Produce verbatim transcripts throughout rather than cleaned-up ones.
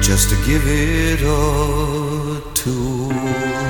just to give it a tune.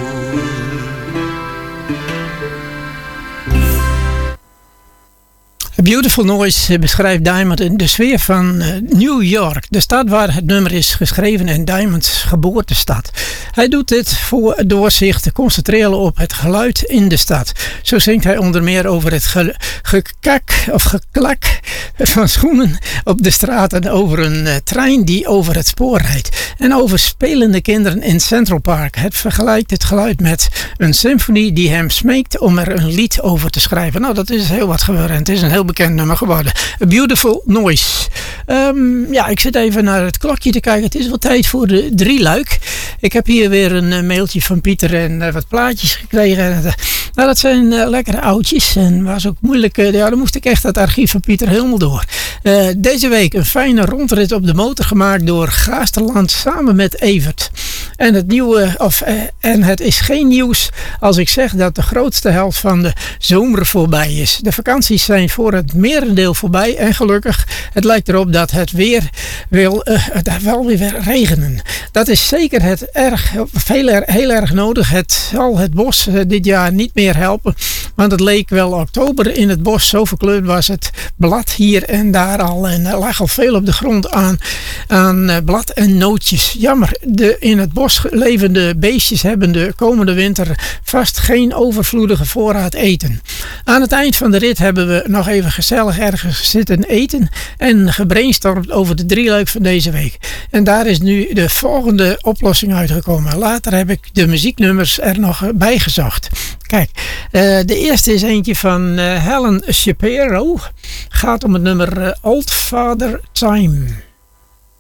A Beautiful Noise beschrijft Diamond in de sfeer van New York, de stad waar het nummer is geschreven en Diamonds geboortestad. Hij doet dit voor, door zich te concentreren op het geluid in de stad. Zo zingt hij onder meer over het ge, gekak of geklak van schoenen op de straat en over een uh, trein die over het spoor rijdt. En over spelende kinderen in Central Park. Het vergelijkt het geluid met een symfonie die hem smeekt om er een lied over te schrijven. Nou, dat is heel wat geworden. Het is een heel bekend nummer geworden. A Beautiful Noise. Um, ja, ik zit even naar het klokje te kijken. Het is wel tijd voor de drieluik. Ik heb hier weer een uh, mailtje van Pieter en uh, wat plaatjes gekregen. Uh, nou, dat zijn uh, lekkere oudjes. En was ook moeilijk. Uh, ja, dan moest ik echt het archief van Pieter helemaal door. Uh, deze week een fijne rondrit op de motor gemaakt door Gaasterland samen met Evert. En het nieuwe, of, uh, en het is geen nieuws als ik zeg dat de grootste helft van de zomer voorbij is. De vakanties zijn voor het merendeel voorbij en gelukkig, het lijkt erop dat het weer wil, uh, het wel weer regenen. Dat is zeker het erg, heel, erg, heel erg nodig. Het zal het bos uh, dit jaar niet meer helpen, want het leek wel oktober in het bos. Zo verkleurd was het blad hier en daar al en er lag al veel op de grond aan, aan uh, blad en nootjes. Jammer, de in het bos levende beestjes hebben de komende winter vast geen overvloedige voorraad eten. Aan het eind van de rit hebben we nog even gezellig ergens zitten eten en gebrainstormd over de drieluik van deze week. En daar is nu de volgende oplossing uitgekomen. Later heb ik de muzieknummers er nog bij gezocht. Kijk, uh, de eerste is eentje van uh, Helen Shapiro. Gaat om het nummer uh, Old Father Time.